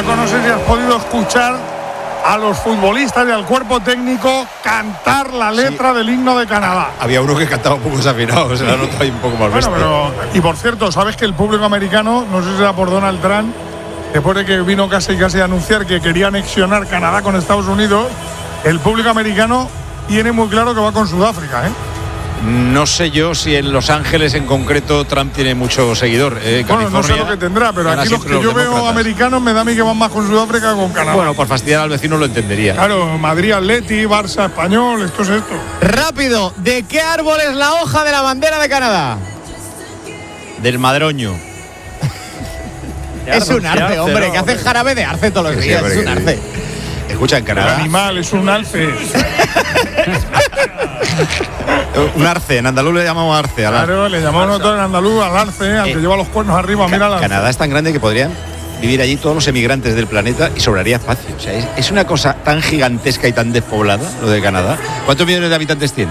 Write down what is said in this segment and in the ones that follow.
Paco, no sé si has podido escuchar a los futbolistas y al cuerpo técnico cantar la letra del himno de Canadá. Había uno que cantaba un poco desafinado, se la nota ahí un poco más bestia. Y por cierto, ¿sabes que el público americano, no sé si era por Donald Trump, después de que vino casi a anunciar que quería anexionar Canadá con Estados Unidos, el público americano tiene muy claro que va con Sudáfrica, ¿eh? No sé yo si en Los Ángeles en concreto Trump tiene mucho seguidor. Bueno, no sé lo que tendrá, pero aquí los que yo veo americanos me da a mí que van más con Sudáfrica que con Canadá. Bueno, por fastidiar al vecino lo entendería. Claro, Madrid Atleti, Barça Español, esto es esto. Rápido, ¿de qué árbol es la hoja de la bandera de Canadá? Del madroño. Es un arce, hombre, que hace jarabe de arce todos los días, es un arce. Escucha, en Canadá. El animal es un alce. Un arce, en andaluz le llamamos arce. Claro, le llamamos nosotros en andaluz al arce, al que lleva los cuernos arriba, mira la. Canadá es tan grande que podrían vivir allí todos los emigrantes del planeta y sobraría espacio. O sea, es una cosa tan gigantesca y tan despoblada, lo de Canadá. ¿Cuántos millones de habitantes tiene?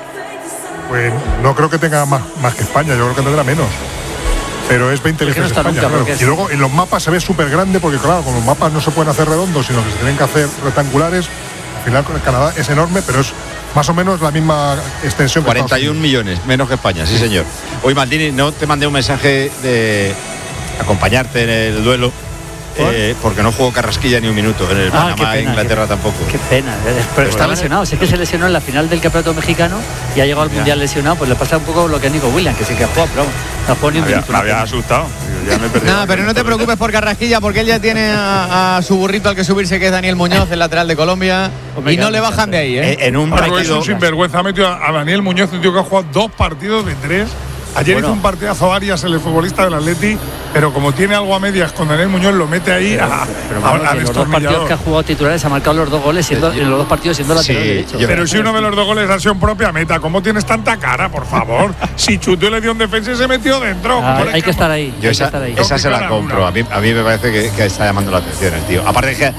Pues no creo que tenga más que España, yo creo que tendrá menos. Pero es 20 veces España, claro. Y luego en los mapas se ve súper grande porque, claro, con los mapas no se pueden hacer redondos, sino que se tienen que hacer rectangulares. Al final, Canadá es enorme, pero es más o menos la misma extensión. 41 millones, menos que España, sí señor. Hoy, Maldini, no te mandé un mensaje de acompañarte en el duelo. Porque no jugó Carrasquilla ni un minuto en el Panamá, Inglaterra tampoco. Qué pena, pero está lesionado. Si es que se lesionó en la final del campeonato mexicano y ha llegado al mundial lesionado, pues le pasa un poco lo que a Nico Williams, que sí que ha jugado, pero no ha jugado ni un minuto. Me había asustado. Nada, pero no te preocupes por Carrasquilla, porque él ya tiene a su burrito al que subirse, que es Daniel Muñoz, el lateral de Colombia, y no le bajan de ahí, ¿eh? En un partido. Es un sinvergüenza, ha metido a Daniel Muñoz, un tío que ha jugado 2 partidos de 3. Ayer hizo un partidazo Arias, el futbolista del Atleti, pero como tiene algo a medias con Daniel Muñoz, lo mete ahí a los 2 partidos que ha jugado titulares ha marcado los 2 goles, en los 2 partidos siendo lateral derecho. Pero si uno de los 2 goles ha sido en propia meta, ¿cómo tienes tanta cara, por favor? Si chutó y le dio un defensa y se metió dentro. Hay que estar ahí. Yo esa se la compro. A mí me parece que está llamando la atención el tío. Aparte que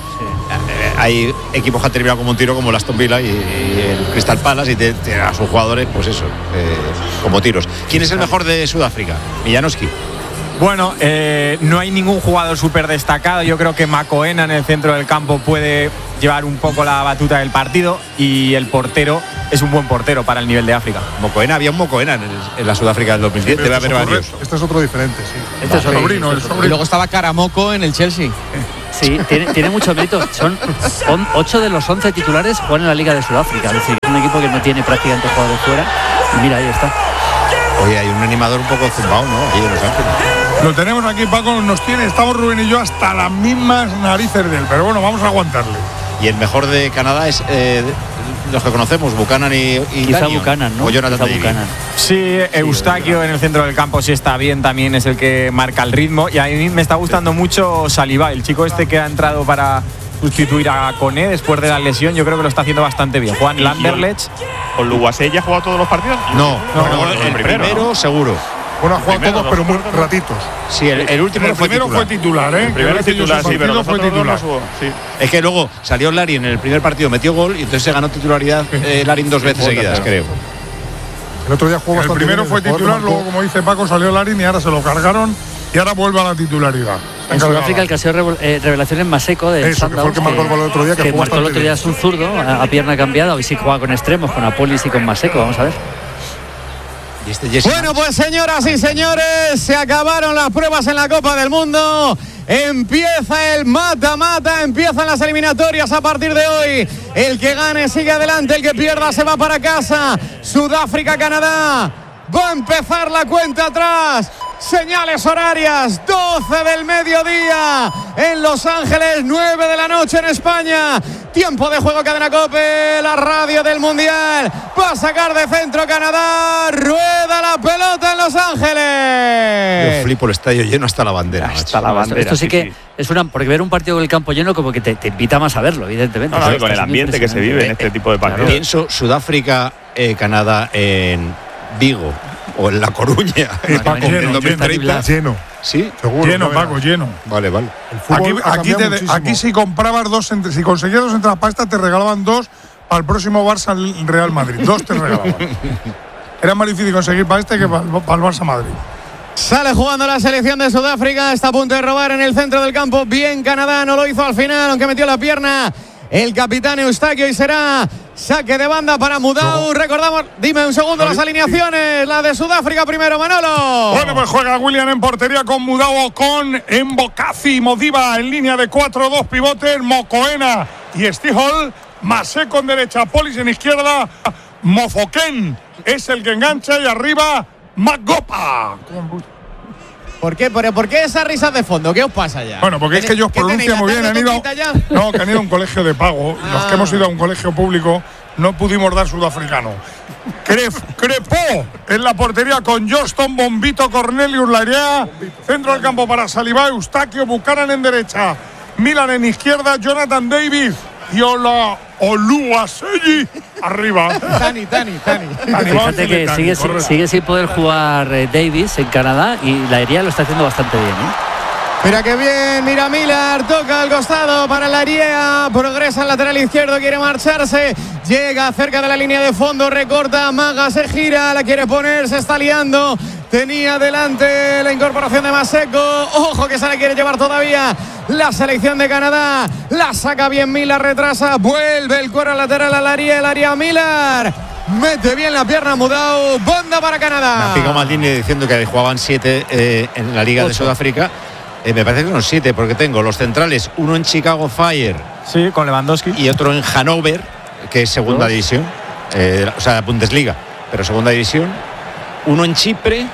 hay equipos que han terminado como un tiro, como el Aston Villa y el Crystal Palace, y tiene a sus jugadores, pues eso, como tiros. ¿Quién es el mejor de Sudáfrica? Millanoski. Bueno, no hay ningún jugador súper destacado. Yo creo que Makoena en el centro del campo puede llevar un poco la batuta del partido, y el portero es un buen portero para el nivel de África. Mokoena, había un Mokoena en la Sudáfrica del 2010. Debe haber varios. Este es otro diferente, sí. Este es el sobrino. Y luego estaba Karamoko en el Chelsea. Sí, tiene mucho mérito. Son 8 de los 11 titulares juegan en la Liga de Sudáfrica. Es decir, un equipo que no tiene prácticamente jugadores fuera. Y mira, ahí está. Oye, hay un animador un poco zumbado, ¿no? Ahí en Los Ángeles. Lo tenemos aquí, Paco, estamos Rubén y yo hasta las mismas narices de él, pero bueno, vamos a aguantarle. Y el mejor de Canadá es los que conocemos, Buchanan y quizá Buchanan, ¿no? O Jonathan Buchanan. Sí, Eustaquio en el centro del campo sí está bien, también es el que marca el ritmo, y a mí me está gustando mucho Saliba, el chico este que ha entrado para sustituir a Koné después de la lesión. Yo creo que lo está haciendo bastante bien. Juan Lamberlech. ¿Con Luguasé ya ha jugado todos los partidos? No, el primero seguro. Bueno, ha jugado todos, pero muy ratitos. Sí, el último fue titular, ¿eh? El primero es titular, sí, pero fue titular. Sí. Es que luego salió Larry en el primer partido, metió gol, y entonces se ganó titularidad Larry 2 veces seguidas, creo. El otro día jugó bastante. El primero fue titular, luego, como dice Paco, salió Larry y ahora se lo cargaron y ahora vuelve a la titularidad. En Sudáfrica el que ha sido revelación es Maseko del Sundowns, que marcó el gol el otro día, que marcó el otro día, es un zurdo a pierna cambiada. Hoy sí juega con extremos, con Apolis y con Maseko. Vamos a ver. Bueno, pues señoras y señores, se acabaron las pruebas en la Copa del Mundo. Empieza el mata-mata, empiezan las eliminatorias a partir de hoy. El que gane sigue adelante, el que pierda se va para casa. Sudáfrica, Canadá. Va a empezar la cuenta atrás. Señales horarias, 12 del mediodía en Los Ángeles, 9 de la noche en España. Tiempo de juego, Cadena COPE, la radio del Mundial. Va a sacar de centro Canadá, rueda la pelota en Los Ángeles. Yo flipo el estadio lleno hasta la bandera. Hasta la bandera. Esto sí que es porque ver un partido con el campo lleno como que te invita más a verlo, evidentemente. No, con el ambiente que se vive en este tipo de partidos. Pienso Sudáfrica, Canadá en Vigo o en La Coruña en 2030. Lleno. ¿Sí? Seguro, lleno, Paco, lleno. Vale. Aquí si comprabas si conseguías 2 entradas para esta, te regalaban 2 para el próximo Barça Real Madrid. 2 te regalaban. Era más difícil conseguir para este que para el Barça Madrid. Sale jugando la selección de Sudáfrica. Está a punto de robar en el centro del campo. Bien Canadá, no lo hizo al final, aunque metió la pierna el capitán Eustaquio, y será saque de banda para Mudau. Recordamos, dime un segundo las alineaciones. La de Sudáfrica primero, Manolo. Bueno, pues juega William en portería con Mudau, con Mbokasi, Modiba en línea de 4-2 pivotes, Mokoena y Stihol, Maseko en derecha, Polis en izquierda, Mofoken es el que engancha y arriba Magopa. ¿Por qué esas risas de fondo? ¿Qué os pasa ya? Bueno, porque es que ellos pronuncian muy bien. Que han ido a un colegio de pago. Los que hemos ido a un colegio público no pudimos dar sudafricano. Crepó en la portería con Johnston, Bombito, Cornelius Larea. Centro del campo para Saliba, Eustaquio, Buchanan en derecha, Milan en izquierda, Jonathan Davis y Oluwaseyi arriba. Tani. Fíjate que sigue sin poder jugar Davis en Canadá, y la Larea lo está haciendo bastante bien, Mira qué bien, mira Miller, toca al costado para la Larea, progresa al lateral izquierdo, quiere marcharse, llega cerca de la línea de fondo, recorta, Maga se gira, la quiere poner, se está liando, tenía delante la incorporación de Maseko, ojo que se la quiere llevar todavía la selección de Canadá, la saca bien Miller, retrasa, vuelve el cuero lateral a la Larea Miller. Mete bien la pierna Mudau, banda para Canadá. Me ha picado Maldini diciendo que jugaban 7 en la Liga 8. De Sudáfrica. Me parece que son 7, porque tengo los centrales, uno en Chicago Fire. Sí, con Lewandowski. Y otro en Hannover, que es segunda división. O sea, Bundesliga, pero segunda división. Uno en Chipre.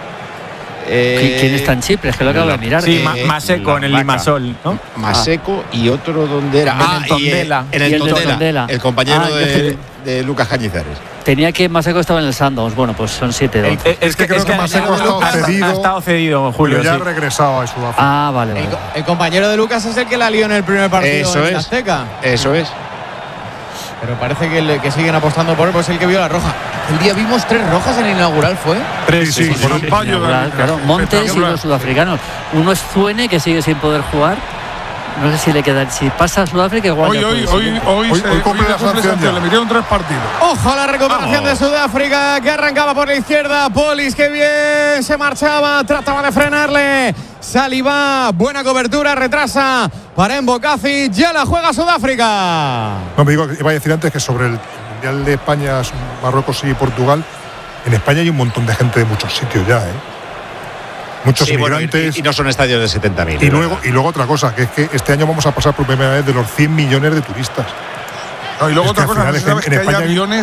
¿Quién está en Chipre? Es que lo acabo de mirar. Sí, Maseko en el Limassol, ¿no? Maseko y otro donde era. En el Tondela. El compañero de Lucas Cañizares. Tenía que Maseko estaba en el Sandows. Bueno, pues son 7-2. Es que creo que Maseko ha estado cedido, Julio. Pero ya ha regresado a Sudáfrica. Vale. El compañero de Lucas es el que la lió en el primer partido en Azteca. Eso es. Pero parece que siguen apostando por él, pues el que vio la roja. El día vimos 3 rojas en el inaugural, ¿fue? 3, sí, por el fallo de claro, Montes y los sudafricanos. Uno es Zuene, que sigue sin poder jugar. No sé si le queda. Si pasa a Sudáfrica, igual. Hoy cumple la sanción. Le metieron 3 partidos. Ojo a la recuperación de Sudáfrica, que arrancaba por la izquierda. Polis, que bien se marchaba, trataba de frenarle. Saliba, buena cobertura, retrasa para Mbokasi. Ya la juega Sudáfrica. No, me digo, iba a decir antes que sobre el Mundial de España, Marruecos y Portugal, en España hay un montón de gente de muchos sitios ya, Muchos inmigrantes. Bueno, y no son estadios de 70.000. Y luego otra cosa, que es que este año vamos a pasar por primera vez de los 100 millones de turistas. No, y luego otra cosa, ¿sabes que hay aviones